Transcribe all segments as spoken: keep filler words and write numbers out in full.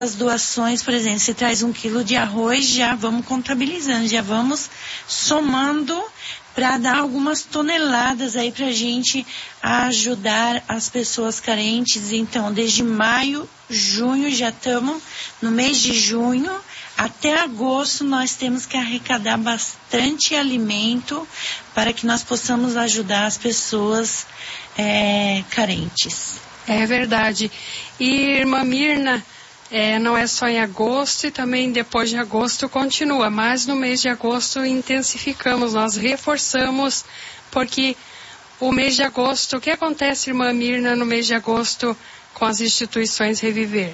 as doações, por exemplo, você traz um quilo de arroz, já vamos contabilizando, já vamos somando para dar algumas toneladas aí para a gente ajudar as pessoas carentes. Então, desde maio, junho, já estamos no mês de junho, até agosto nós temos que arrecadar bastante alimento para que nós possamos ajudar as pessoas é, carentes. É verdade. E, irmã Mirna, É, não é só em agosto e também depois de agosto continua, mas no mês de agosto intensificamos, nós reforçamos, porque o mês de agosto, o que acontece, irmã Mirna, no mês de agosto com as instituições Reviver?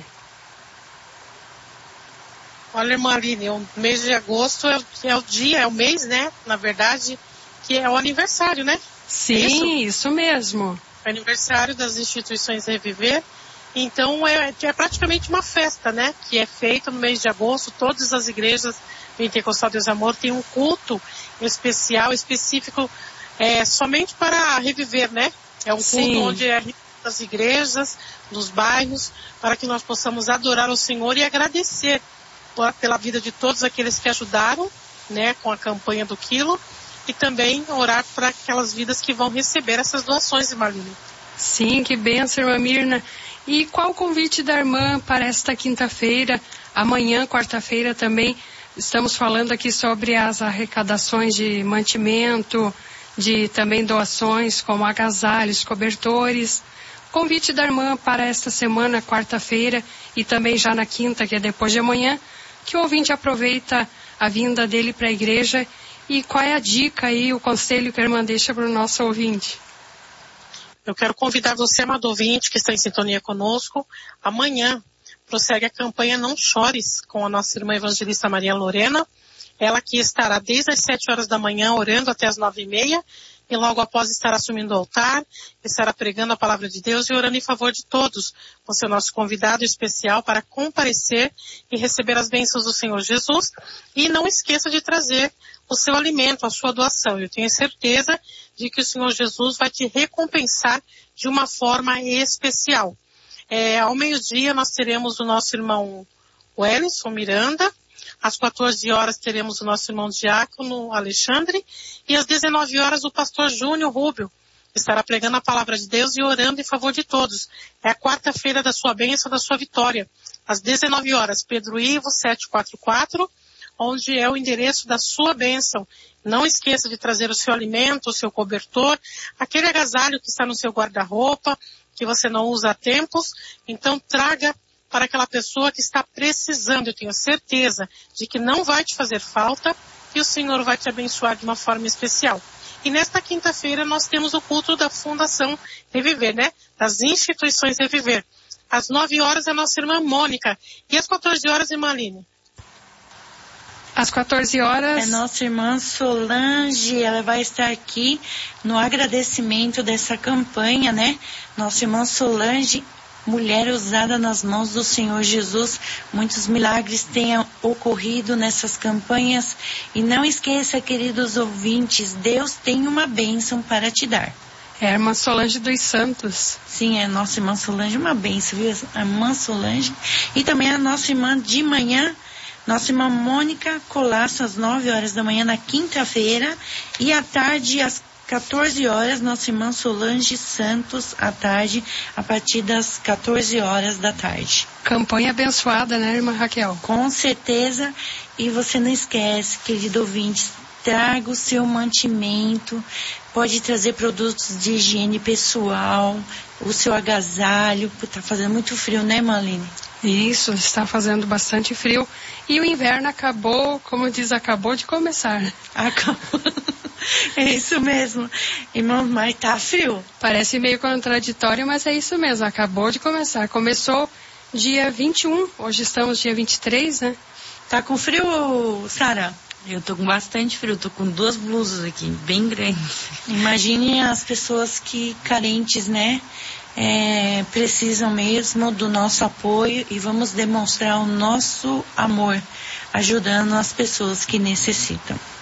Olha, irmã Aline, o mês de agosto é, é o dia, é o mês, né, na verdade, que é o aniversário, né? Sim, isso, isso mesmo. É o aniversário das instituições Reviver. Então, é, é praticamente uma festa, né? Que é feita no mês de agosto. Todas as igrejas Pentecostal Deus Amor têm um culto especial, específico, é, somente para reviver, né? É um Sim. culto onde é das igrejas, dos bairros, para que nós possamos adorar o Senhor e agradecer por, pela vida de todos aqueles que ajudaram, né? Com a campanha do quilo. E também orar para aquelas vidas que vão receber essas doações, irmã Aline. Sim, que bênção, irmã Mirna. E qual o convite da irmã para esta quinta-feira? Amanhã, quarta-feira também, estamos falando aqui sobre as arrecadações de mantimento, de também doações como agasalhos, cobertores. Convite da irmã para esta semana, quarta-feira, e também já na quinta, que é depois de amanhã, que o ouvinte aproveita a vinda dele para a igreja. E qual é a dica aí, o conselho que a irmã deixa para o nosso ouvinte? Eu quero convidar você, amado ouvinte, que está em sintonia conosco. Amanhã prossegue a campanha Não Chores, com a nossa irmã evangelista Maria Lorena. Ela que estará desde as sete horas da manhã, orando até as nove e meia. E logo após estará assumindo o altar, estará pregando a palavra de Deus e orando em favor de todos. Você é o nosso convidado especial para comparecer e receber as bênçãos do Senhor Jesus. E não esqueça de trazer o seu alimento, a sua doação. Eu tenho certeza de que o Senhor Jesus vai te recompensar de uma forma especial. É, ao meio-dia nós teremos o nosso irmão Wellington Miranda. Às quatorze horas teremos o nosso irmão diácono Alexandre. E às dezenove horas o pastor Júnior Rubio estará pregando a palavra de Deus e orando em favor de todos. É a quarta-feira da sua bênção, da sua vitória. Às dezenove horas, Pedro Ivo setecentos e quarenta e quatro, onde é o endereço da sua bênção. Não esqueça de trazer o seu alimento, o seu cobertor, aquele agasalho que está no seu guarda-roupa, que você não usa há tempos. Então traga para aquela pessoa que está precisando. Eu tenho certeza de que não vai te fazer falta e o Senhor vai te abençoar de uma forma especial. E nesta quinta-feira nós temos o culto da Fundação Reviver, né? Das instituições Reviver. Às nove horas é a nossa irmã Mônica. E às quatorze horas, irmã Aline? Às quatorze horas... É nossa irmã Solange, ela vai estar aqui no agradecimento dessa campanha, né? Nossa irmã Solange, mulher usada nas mãos do Senhor Jesus. Muitos milagres tenham ocorrido nessas campanhas. E não esqueça, queridos ouvintes, Deus tem uma bênção para te dar. É a irmã Solange dos Santos. Sim, é a nossa irmã Solange, uma bênção, viu? A irmã Solange. E também a nossa irmã de manhã, nossa irmã Mônica Colasso, às nove horas da manhã, na quinta-feira. E à tarde, às quatorze horas, nossa irmã Solange Santos, à tarde, a partir das quatorze horas da tarde. Campanha abençoada, né, irmã Raquel? Com certeza. E você não esquece, querido ouvinte, traga o seu mantimento, pode trazer produtos de higiene pessoal, o seu agasalho. Tá fazendo muito frio, né, Marlene? Isso, está fazendo bastante frio. E o inverno acabou, como diz, acabou de começar. Acabou. É isso mesmo. Irmão, mas tá frio. Parece meio contraditório, mas é isso mesmo, acabou de começar. Começou dia vinte e um, hoje estamos dia vinte e três, né? Tá com frio, Sara? Eu tô com bastante frio, tô com duas blusas aqui, bem grandes. Imagine as pessoas que carentes, né? É, precisam mesmo do nosso apoio e vamos demonstrar o nosso amor, ajudando as pessoas que necessitam.